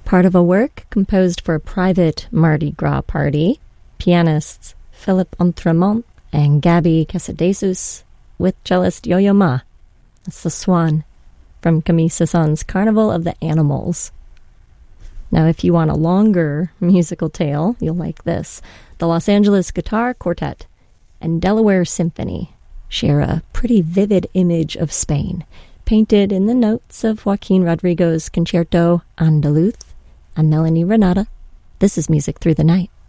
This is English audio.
Part of a work composed for a private Mardi Gras party, pianists Philippe Entremont and Gaby Casadesus with cellist Yo-Yo Ma. That's the Swan from Camille Saint-Saëns's Carnival of the Animals. Now, if you want a longer musical tale, you'll like this. The Los Angeles Guitar Quartet and Delaware Symphony share a pretty vivid image of Spain, painted in the notes of Joaquin Rodrigo's Concerto Andaluz and Melanie Renata. This is Music Through the Night.